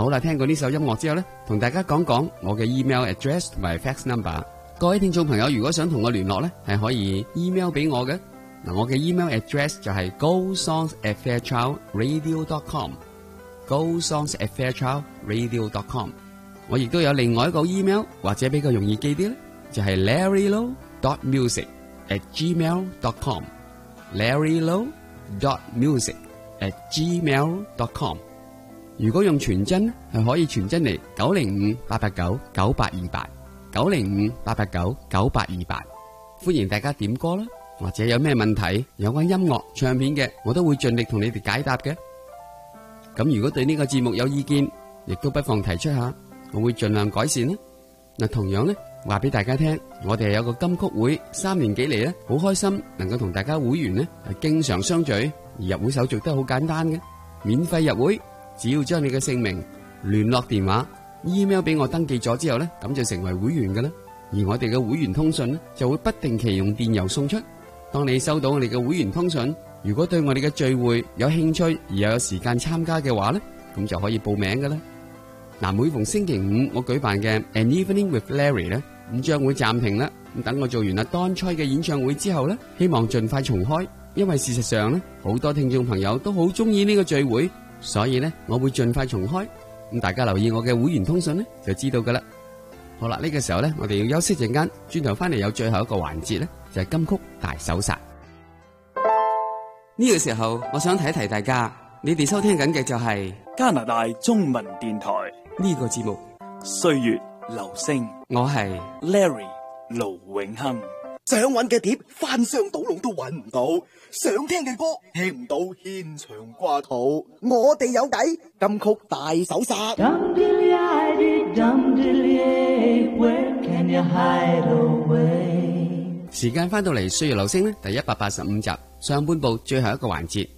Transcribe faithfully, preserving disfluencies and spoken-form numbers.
好啦，聽過呢首音樂之後呢，同大家講講我嘅 email address 同埋 fax number。各位聽眾朋友，如果想同我聯絡呢，係可以 email 俾我嘅。嗱，我嘅 email address 就係 go songs at fairchild radio dot com，go songs at fairchild radio dot com。我亦都有另外一個 email， 或者比較容易記啲咧，就係 larry low dot music at gmail dot com，larry low dot music at gmail dot com。如果用傳真咧，係可以傳真嚟九零五八八九九八二八，九零五八八九九八二八。歡迎大家點歌啦，或者有咩問題有關音樂唱片嘅，我都會盡力同你哋解答嘅。咁如果對呢個節目有意見，亦都不妨提出下，我會盡量改善啦。嗱，同樣咧，話俾大家聽，我哋有個金曲會，三年幾嚟咧，好開心能夠同大家會員咧係經常相聚，而入會手續都係好簡單嘅，免費入會，只要將你嘅姓名、聯絡電話、email 俾我登記咗之後咧，咁就成為會員噶啦。而我哋嘅會員通訊咧，就會不定期用電郵送出。當你收到我哋嘅會員通訊，如果對我哋嘅聚會有興趣而又有時間參加嘅話咧，咁就可以報名噶啦。嗱，每逢星期五我舉辦嘅 An Evening with Larry 咧，咁將會暫停啦。咁等我做完阿 Don Choi 嘅演唱會之後咧，希望盡快重開。因為事實上咧，好多聽眾朋友都好中意呢個聚會，所以咧我會盡快重開。咁大家留意我嘅會員通訊咧，就知道噶啦。好啦，呢個時候咧，我哋要休息陣間，轉頭翻嚟有最後一個環節咧，就係金曲大搜殺。呢個時候，我想提一提大家，你哋收聽緊嘅就係加拿大中文電台呢個節目 《歲月留聲》， 我係 Larry 盧永亨。 想揾嘅碟翻箱倒籠都揾唔到，想聽嘅歌聽唔到，牽腸掛肚。我哋有計，金曲大搜殺。 時間翻到嚟歲月留聲咧，第一百八十五集上半部最後一個環節，